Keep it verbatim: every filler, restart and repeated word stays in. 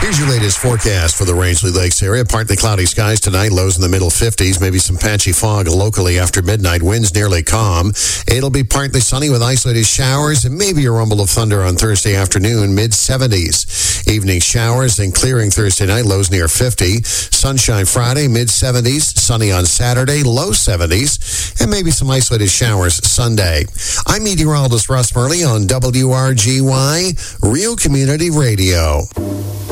Here's your latest forecast for the Rangeley Lakes area. Partly cloudy skies tonight, lows in the middle fifties, maybe some patchy fog locally after midnight, winds nearly calm. It'll be partly sunny with isolated showers and maybe a rumble of thunder on Thursday afternoon, mid seventies. Evening showers and clearing Thursday night, lows near fifty. Sunshine Friday, mid seventies. Sunny on Saturday, low seventies. And maybe some isolated showers Sunday. I'm meteorologist Russ Murley on W R G Y, Real Community Radio.